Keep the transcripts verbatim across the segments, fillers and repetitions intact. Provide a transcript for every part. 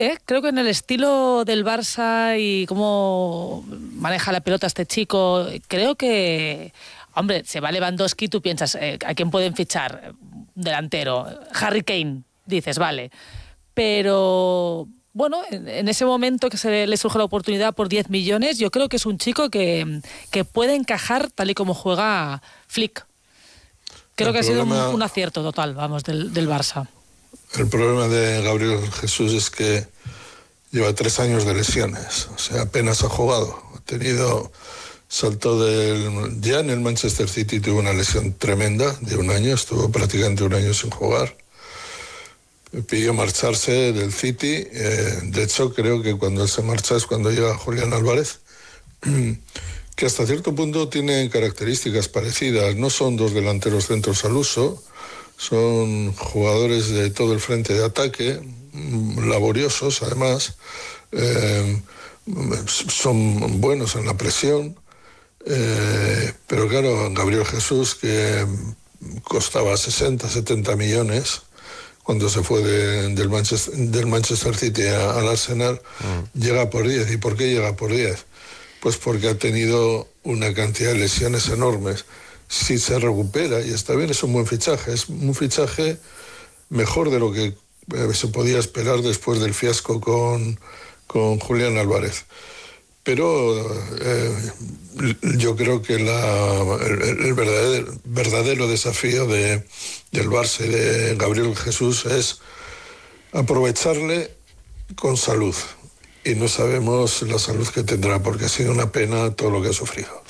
¿eh? Creo que en el estilo del Barça y cómo maneja la pelota este chico, creo que, hombre, se va Lewandowski, tú piensas, eh, ¿a quién pueden fichar? Delantero, Harry Kane, dices, vale. Pero, bueno, en, en ese momento que se le surge la oportunidad por diez millones, yo creo que es un chico que, que puede encajar tal y como juega Flick. Creo el que problema, ha sido un, un acierto total, vamos, del, del Barça. El problema de Gabriel Jesús es que lleva tres años de lesiones, o sea, apenas ha jugado. Ha tenido, saltó del... Ya en el Manchester City tuvo una lesión tremenda de un año, estuvo prácticamente un año sin jugar. Pidió marcharse del City, eh, de hecho creo que cuando él se marcha es cuando llega Julián Álvarez, que hasta cierto punto tienen características parecidas, no son dos delanteros centros al uso, son jugadores de todo el frente de ataque, laboriosos además, eh, son buenos en la presión, eh, pero claro, Gabriel Jesús, que costaba sesenta, setenta millones cuando se fue de, del, Manchester, del Manchester City a, al Arsenal, mm. llega por diez. ¿Y por qué llega por diez? Pues porque ha tenido una cantidad de lesiones enormes. Si se recupera, y está bien, es un buen fichaje, es un fichaje mejor de lo que eh, se podía esperar después del fiasco con, con Julián Álvarez. Pero eh, yo creo que la, el, el verdadero, verdadero desafío de, del Barça y de Gabriel Jesús es aprovecharle con salud. Y no sabemos la salud que tendrá, porque ha sido una pena todo lo que ha sufrido.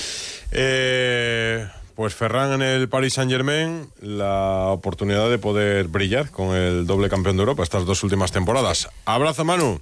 Eh, pues Ferran en el Paris Saint-Germain, la oportunidad de poder brillar con el doble campeón de Europa estas dos últimas temporadas. Abrazo, Manu.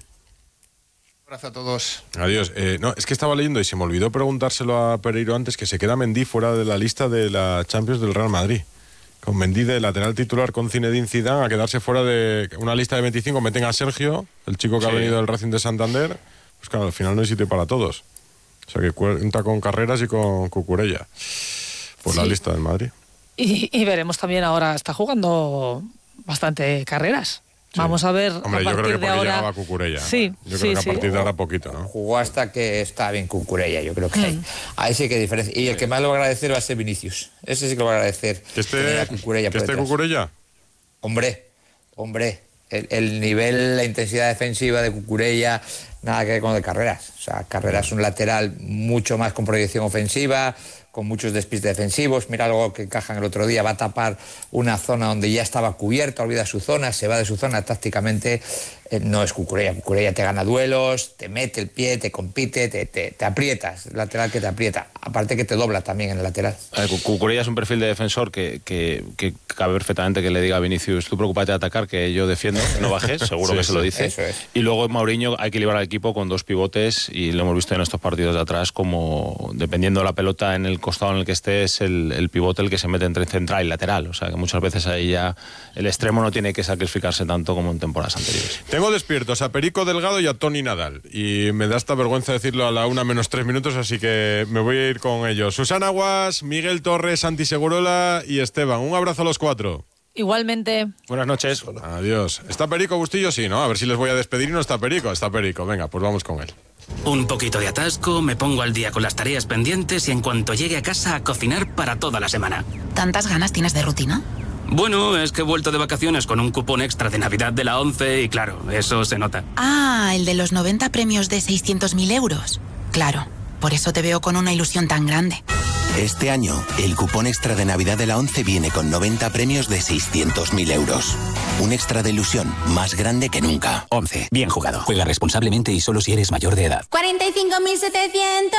Abrazo a todos. Adiós. Eh, no, es que estaba leyendo y se me olvidó preguntárselo a Pereiro antes, que se queda Mendy fuera de la lista de la Champions del Real Madrid. Con Mendy de lateral titular con Zinedine Zidane, a quedarse fuera de una lista de veinticinco, meten a Sergio, el chico que sí. ha venido del Racing de Santander. Pues claro, al final no hay sitio para todos. O sea que cuenta con Carreras y con Cucurella por sí. la lista del Madrid. Y, y veremos también ahora, está jugando bastante Carreras. Sí. Vamos a ver. Hombre, a yo creo que porque ahora... llegaba Cucurella. Sí, yo creo sí, que a sí. partir de ahora poquito, ¿no? Jugó hasta que estaba bien Cucurella, yo creo que mm. hay. Ahí sí que hay diferencia. Y el que más lo va a agradecer va a ser Vinicius. Ese sí que lo va a agradecer. ¿Que esté, Cucurella ¿que esté Cucurella? Hombre, hombre. El, el nivel, la intensidad defensiva de Cucurella, nada que ver con el de Carreras. O sea, Carreras es un lateral mucho más con proyección ofensiva, con muchos despistes defensivos. Mira algo que encajan el otro día, va a tapar una zona donde ya estaba cubierta, olvida su zona, se va de su zona tácticamente. Eh, no es Cucurella. Cucurella te gana duelos, te mete el pie, te compite, te, te, te aprietas. El lateral que te aprieta. Aparte que te dobla también en el lateral. A ver, Cucurella es un perfil de defensor que, que, que cabe perfectamente que le diga a Vinicius, tú preocúpate de atacar, que yo defiendo, no bajes, seguro sí, que se lo dice. Eso es. Y luego Mourinho ha equilibrado al equipo con dos pivotes y lo hemos visto en estos partidos de atrás, como dependiendo de la pelota en el costado en el que esté, es el, el pivote el que se mete entre central y lateral. O sea que muchas veces ahí ya el extremo no tiene que sacrificarse tanto como en temporadas anteriores. Tengo despiertos a Perico Delgado y a Tony Nadal. Y me da esta vergüenza decirlo a la una menos tres minutos, así que me voy a ir con ellos. Susana Guas, Miguel Torres, Santi Segurola y Esteban. Un abrazo a los cuatro. Igualmente. Buenas noches. Adiós. ¿Está Perico Bustillo? Sí, ¿no? A ver si les voy a despedir y no está Perico. Está Perico. Venga, pues vamos con él. Un poquito de atasco, me pongo al día con las tareas pendientes y en cuanto llegue a casa a cocinar para toda la semana. ¿Tantas ganas tienes de rutina? Bueno, es que he vuelto de vacaciones con un cupón extra de Navidad de la ONCE y claro, eso se nota. Ah, el de los noventa premios de seiscientos mil euros. Claro, por eso te veo con una ilusión tan grande. Este año, el cupón extra de Navidad de la ONCE viene con noventa premios de seiscientos mil euros. Un extra de ilusión más grande que nunca. ONCE, bien jugado. Juega responsablemente y solo si eres mayor de edad. cuarenta y cinco mil setecientos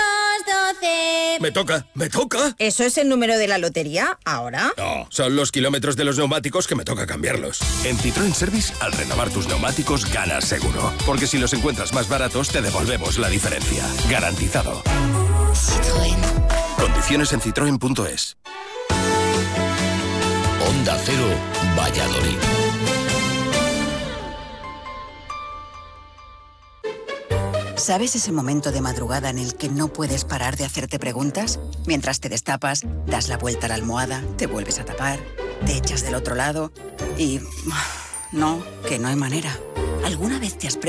doce. Me toca, me toca. ¿Eso es el número de la lotería ahora? No, son los kilómetros de los neumáticos que me toca cambiarlos. En Citroën Service, al renovar tus neumáticos, ganas seguro. Porque si los encuentras más baratos, te devolvemos la diferencia. Garantizado. Citroën. Condiciones en citroen punto es. Onda Cero, Valladolid. ¿Sabes ese momento de madrugada en el que no puedes parar de hacerte preguntas? Mientras te destapas, das la vuelta a la almohada, te vuelves a tapar, te echas del otro lado y... No, que no hay manera. ¿Alguna vez te has preguntado?